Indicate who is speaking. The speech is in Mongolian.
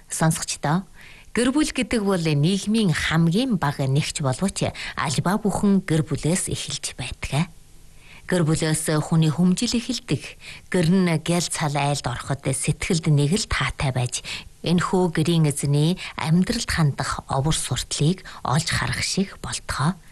Speaker 1: Сонсогчдоо, гэр бүл гэдэг бол нийгмийн хамгийн бага нэгч боловч альва бүхэн гэр бүлээс эхэлж байдаг. Гэр бүлээс хүний хүмжил эхэлдэг. Гэр нь гял цал айлд ороход сэтгэлд нэг л таатай байж энэхүү гэрийн эзний амьдралд хандах овор суртлыг олж харах шиг болтгоо.